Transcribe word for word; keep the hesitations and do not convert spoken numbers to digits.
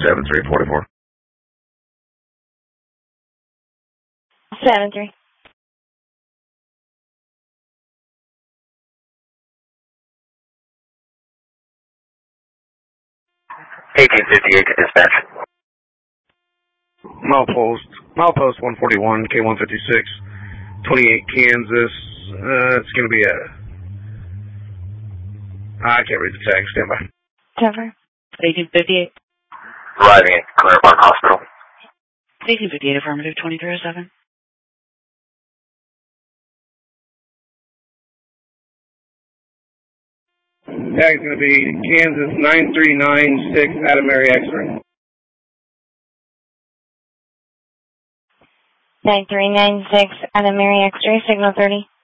seven three four four. seven three. eighteen fifty-eight to dispatch. Milepost, milepost one forty-one, K one fifty-six, twenty-eight Kansas. Uh, it's going to be a... I can't read the tag. Stand by. Cover. eighteen fifty-eight. Arriving at Clear Park Hospital. eighteen fifty-eight, affirmative, twenty-three oh seven. Tag's going to be Kansas nine three nine six, Adam Mary X-ray. nine three nine six, Adam Mary X-ray, signal thirty.